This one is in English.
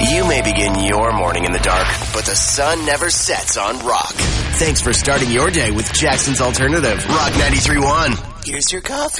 You may begin your morning in the dark, but the sun never sets on Rock. Thanks for starting your day with Jackson's Alternative, Rock 93.1. Here's your coffee.